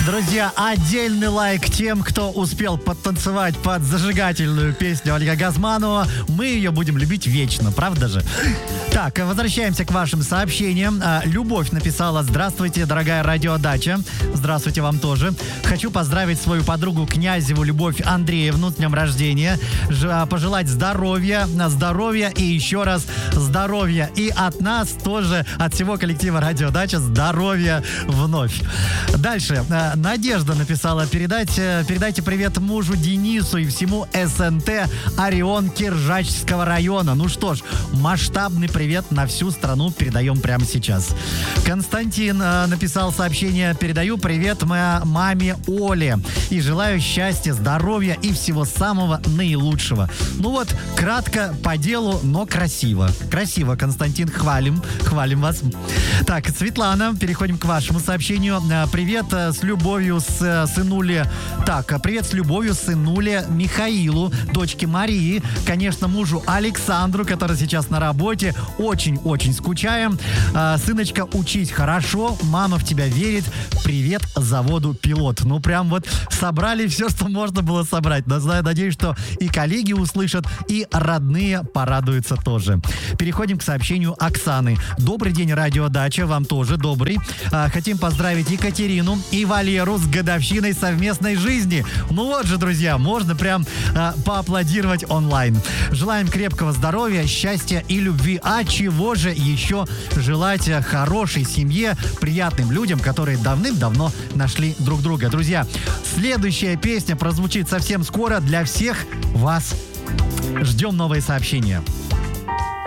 Друзья, отдельный лайк тем, кто успел подтанцевать под зажигательную песню Олега Газманова. Мы ее будем любить вечно, правда же? Так, возвращаемся к вашим сообщениям. Любовь написала: «Здравствуйте, дорогая радиодача». Здравствуйте вам тоже. Хочу поздравить свою подругу Князеву Любовь Андреевну с днем рождения. Пожелать здоровья и еще раз здоровья. И от нас тоже, от всего коллектива «Радиодача», здоровья вновь. Дальше. Надежда написала: передайте привет мужу Денису и всему СНТ Орион Киржачского района. Ну что ж, масштабный привет на всю страну передаем прямо сейчас. Константин написал сообщение: передаю привет моей маме Оле и желаю счастья, здоровья и всего самого наилучшего. Ну вот, кратко, по делу, но красиво. Красиво, Константин, хвалим вас. Так, Светлана, переходим к вашему сообщению. Привет с любовью сынуле. Так, привет с любовью сынуле Михаилу, дочке Марии, конечно, мужу Александру, который сейчас на работе. Очень-очень скучаем. Сыночка, учись хорошо, мама в тебя верит. Привет заводу «Пилот». Ну, прям вот собрали все, что можно было собрать. Надеюсь, что и коллеги услышат, и родные порадуются тоже. Переходим к сообщению Оксаны. Добрый день, радиодача, вам тоже добрый. Хотим поздравить Екатерину и Валеру с годовщиной совместной жизни. Ну вот же, друзья, можно прям поаплодировать онлайн. Желаем крепкого здоровья, счастья и любви. А чего же еще желать хорошей семье, приятным людям, которые давным-давно нашли друг друга. Друзья, следующая песня прозвучит совсем скоро. Для всех вас ждем новые сообщения.